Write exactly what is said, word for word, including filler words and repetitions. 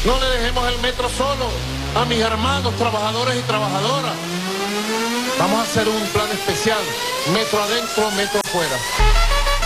No le dejemos el metro solo a mis hermanos trabajadores y trabajadoras. Vamos a hacer un plan especial, metro adentro, metro afuera.